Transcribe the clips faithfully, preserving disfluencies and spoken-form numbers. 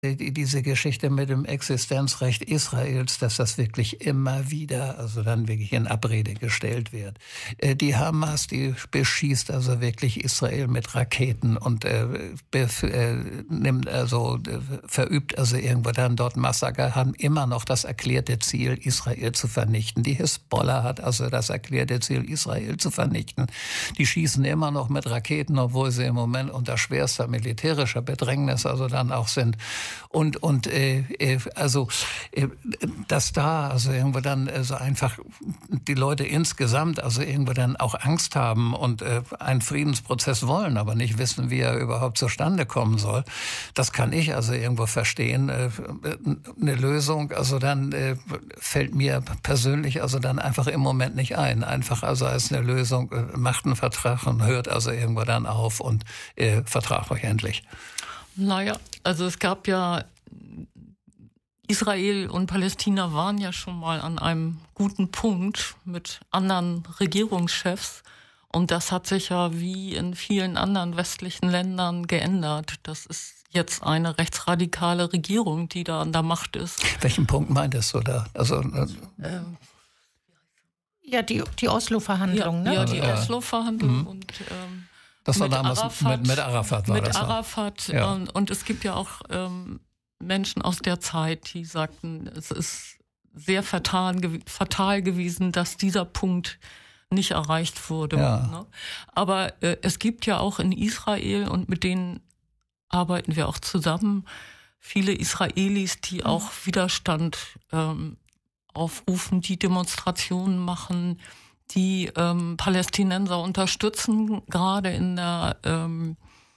Die, diese Geschichte mit dem Existenzrecht Israels, dass das wirklich immer wieder, also dann wirklich in Abrede gestellt wird. Die Hamas, die beschießt also wirklich Israel mit Raketen und äh, bef- äh, nimmt also, äh, verübt also irgendwo dann dort Massaker, haben immer noch das erklärte Ziel, Israel zu vernichten. Die Hisbollah hat also das erklärte Ziel, Israel zu vernichten. Die schießen immer noch mit Raketen, obwohl sie im Moment unter schwerster militärischer Bedrängnis also dann auch sind. Und, und äh, also, äh, dass da also irgendwo dann äh, so einfach die Leute insgesamt also irgendwo dann auch Angst haben und äh, einen Friedensprozess wollen, aber nicht wissen, wie er überhaupt zustande kommen soll, das kann ich also irgendwo verstehen. Äh, eine Lösung, also dann äh, fällt mir persönlich also dann einfach im Moment nicht ein. Einfach also als eine Lösung, äh, macht einen Vertrag und hört also irgendwo dann auf und äh, vertragt euch endlich. Naja, also es gab ja, Israel und Palästina waren ja schon mal an einem guten Punkt mit anderen Regierungschefs und das hat sich ja wie in vielen anderen westlichen Ländern geändert. Das ist jetzt eine rechtsradikale Regierung, die da an der Macht ist. Welchen Punkt meintest du da? Also, äh, ähm, ja, die, die Oslo-Verhandlungen, ja, ne? Ja, die ja. Oslo-Verhandlungen Mhm. und ähm, Das war mit damals Arafat, mit, mit Arafat war mit das. Arafat, ja. und, und es gibt ja auch ähm, Menschen aus der Zeit, die sagten, es ist sehr fatal, fatal gewesen, dass dieser Punkt nicht erreicht wurde. Ja. Ne? Aber äh, es gibt ja auch in Israel, und mit denen arbeiten wir auch zusammen, viele Israelis, die auch Widerstand ähm, aufrufen, die Demonstrationen machen, die ähm, Palästinenser unterstützen, gerade in der ähm,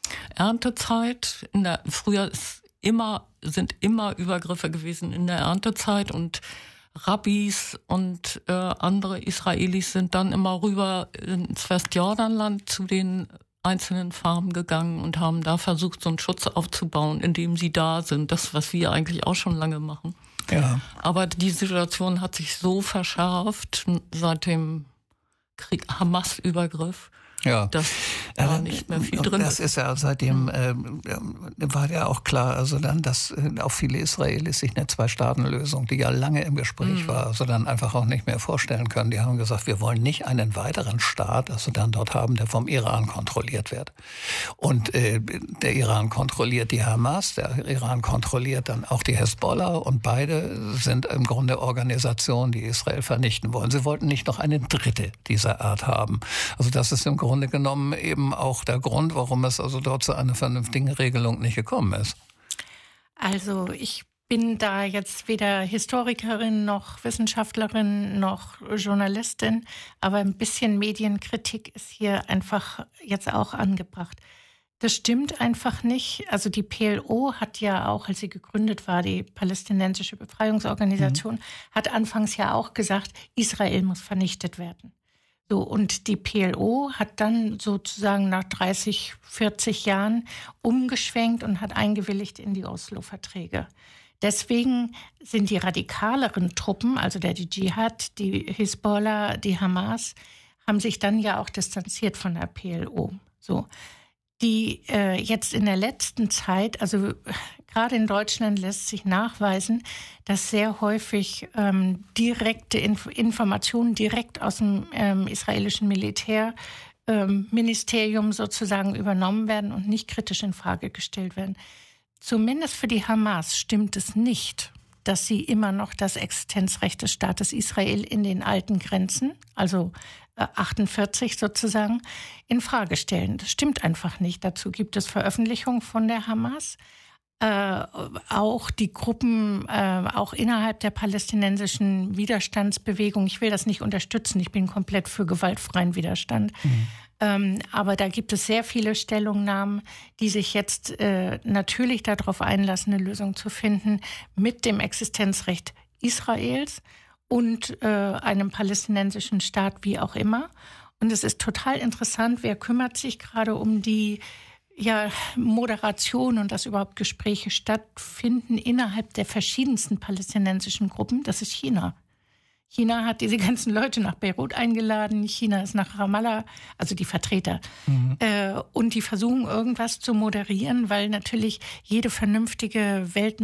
Erntezeit. In der, früher ist immer, sind immer Übergriffe gewesen in der Erntezeit und Rabbis und äh, andere Israelis sind dann immer rüber ins Westjordanland zu den einzelnen Farmen gegangen und haben da versucht, so einen Schutz aufzubauen, indem sie da sind. Das, was wir eigentlich auch schon lange machen. Ja. Aber die Situation hat sich so verschärft seit dem Krieg, Hamas-Übergriff, Ja. dass da nicht mehr viel drin das ist. ja seitdem, äh, war ja auch klar, also dann, dass äh, auch viele Israelis sich eine Zwei-Staaten-Lösung, die ja lange im Gespräch Mhm. war, also dann einfach auch nicht mehr vorstellen können. Die haben gesagt, wir wollen nicht einen weiteren Staat, also dann dort haben, der vom Iran kontrolliert wird. Und äh, der Iran kontrolliert die Hamas, der Iran kontrolliert dann auch die Hisbollah und beide sind im Grunde Organisationen, die Israel vernichten wollen. Sie wollten nicht noch eine dritte dieser Art haben. Also das ist im Grunde genommen eben auch der Grund, warum es also dort zu einer vernünftigen Regelung nicht gekommen ist. Also ich bin da jetzt weder Historikerin noch Wissenschaftlerin noch Journalistin, aber ein bisschen Medienkritik ist hier einfach jetzt auch angebracht. Das stimmt einfach nicht. Also die P L O hat ja auch, als sie gegründet war, die Palästinensische Befreiungsorganisation, mhm. hat anfangs ja auch gesagt, Israel muss vernichtet werden. So, und die P L O hat dann sozusagen nach dreißig, vierzig Jahren umgeschwenkt und hat eingewilligt in die Oslo-Verträge. Deswegen sind die radikaleren Truppen, also der die Dschihad, die Hisbollah, die Hamas, haben sich dann ja auch distanziert von der P L O. So, die äh, jetzt in der letzten Zeit, also gerade in Deutschland lässt sich nachweisen, dass sehr häufig ähm, direkte Inf- Informationen direkt aus dem ähm, israelischen Militärministerium ähm, sozusagen übernommen werden und nicht kritisch in Frage gestellt werden. Zumindest für die Hamas stimmt es nicht, dass sie immer noch das Existenzrecht des Staates Israel in den alten Grenzen, also äh, achtundvierzig sozusagen, in Frage stellen. Das stimmt einfach nicht. Dazu gibt es Veröffentlichungen von der Hamas. Äh, auch die Gruppen, äh, auch innerhalb der palästinensischen Widerstandsbewegung. Ich will das nicht unterstützen. Ich bin komplett für gewaltfreien Widerstand. Mhm. Ähm, aber da gibt es sehr viele Stellungnahmen, die sich jetzt äh, natürlich darauf einlassen, eine Lösung zu finden mit dem Existenzrecht Israels und äh, einem palästinensischen Staat, wie auch immer. Und es ist total interessant, wer kümmert sich gerade um die ja, Moderation und dass überhaupt Gespräche stattfinden innerhalb der verschiedensten palästinensischen Gruppen. Das ist China. China hat diese ganzen Leute nach Beirut eingeladen. China ist nach Ramallah, also die Vertreter. Mhm. Äh, und die versuchen irgendwas zu moderieren, weil natürlich jede vernünftige Welt